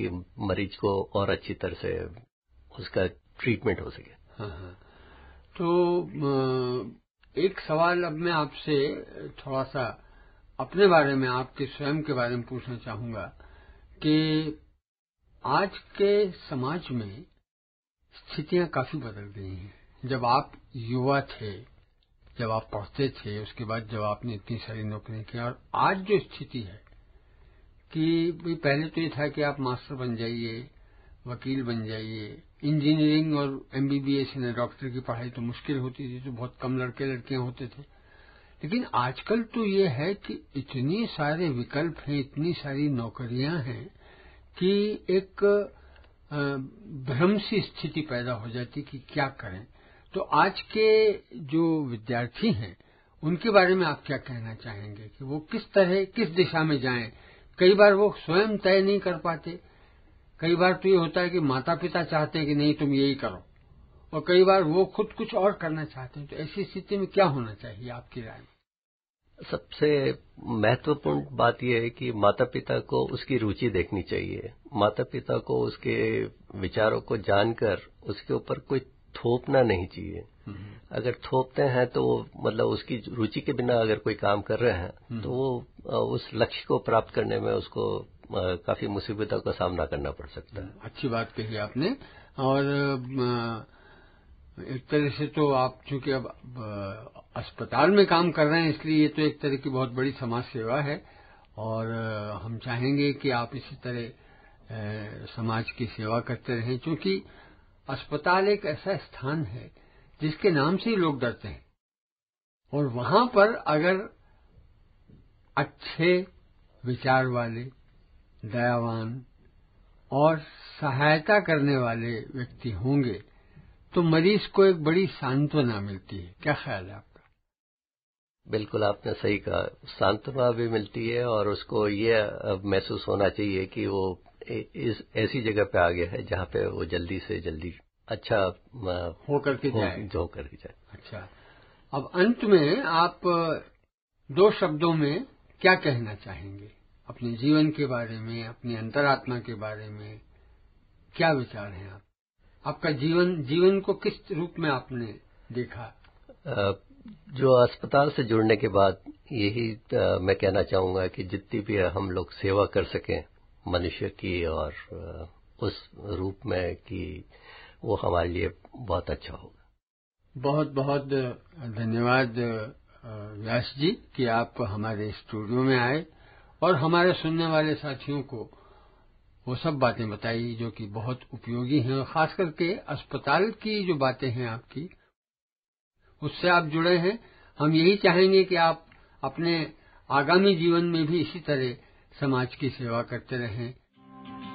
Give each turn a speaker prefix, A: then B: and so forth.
A: ताकि मरीज को और अच्छी तरह से उसका ट्रीटमेंट हो सके।
B: हाँ हाँ। तो एक सवाल अब मैं आपसे थोड़ा सा अपने बारे में, आपके स्वयं के बारे में पूछना चाहूंगा कि आज के समाज में स्थितियां काफी बदल गई हैं। जब आप युवा थे, जब आप पढ़ते थे, उसके बाद जब आपने इतनी सारी नौकरियां की, और आज जो स्थिति है कि भाई पहले तो ये था कि आप मास्टर बन जाइए, वकील बन जाइए, इंजीनियरिंग और एमबीबीएस यानी डॉक्टर की पढ़ाई तो मुश्किल होती थी, तो बहुत कम लड़के लड़कियां होते थे। लेकिन आजकल तो ये है कि इतने सारे विकल्प हैं, इतनी सारी नौकरियां हैं कि एक भ्रम सी स्थिति पैदा हो जाती कि क्या करें। तो आज के जो विद्यार्थी हैं उनके बारे में आप क्या कहना चाहेंगे कि वो किस तरह, किस दिशा में जाएं? कई बार वो स्वयं तय नहीं कर पाते, कई बार तो ये होता है कि माता पिता चाहते हैं कि नहीं तुम यही करो, और कई बार वो खुद कुछ और करना चाहते हैं। तो ऐसी स्थिति में क्या होना चाहिए आपकी राय में?
A: सबसे महत्वपूर्ण बात यह है कि माता पिता को उसकी रुचि देखनी चाहिए। माता पिता को उसके विचारों को जानकर उसके ऊपर कोई थोपना नहीं चाहिए। अगर थोपते हैं तो मतलब उसकी रुचि के बिना अगर कोई काम कर रहे हैं तो वो उस लक्ष्य को प्राप्त करने में उसको काफी मुसीबतों का सामना करना पड़ सकता है।
B: अच्छी बात कही आपने। और एक तरह से तो आप चूंकि अब अस्पताल में काम कर रहे हैं, इसलिए ये तो एक तरह की बहुत बड़ी समाज सेवा है, और हम चाहेंगे कि आप इसी तरह समाज की सेवा करते रहें, क्योंकि अस्पताल एक ऐसा स्थान है जिसके नाम से ही लोग डरते हैं, और वहां पर अगर अच्छे विचार वाले, दयावान और सहायता करने वाले व्यक्ति होंगे तो मरीज को एक बड़ी सांत्वना मिलती है। क्या ख्याल है आपका?
A: बिल्कुल आपने सही कहा, सांत्वना भी मिलती है और उसको ये महसूस होना चाहिए कि वो इस ऐसी जगह पे आ गया है जहाँ पे वो जल्दी से जल्दी अच्छा
B: होकर के
A: जाए।
B: अच्छा, अब अंत में आप 2 शब्दों में क्या कहना चाहेंगे अपने जीवन के बारे में, अपनी अंतरात्मा के बारे में? क्या विचार हैं आपका जीवन को किस रूप में आपने देखा?
A: जो अस्पताल से जुड़ने के बाद यही मैं कहना चाहूंगा कि जितनी भी हम लोग सेवा कर सकें मनुष्य की, और उस रूप में कि वो हमारे लिए बहुत अच्छा होगा।
B: बहुत बहुत धन्यवाद व्यास जी कि आप हमारे स्टूडियो में आए और हमारे सुनने वाले साथियों को वो सब बातें बताई जो कि बहुत उपयोगी हैं, और खास करके अस्पताल की जो बातें हैं आपकी, उससे आप जुड़े हैं। हम यही चाहेंगे कि आप अपने आगामी जीवन में भी इसी तरह समाज की सेवा करते रहें,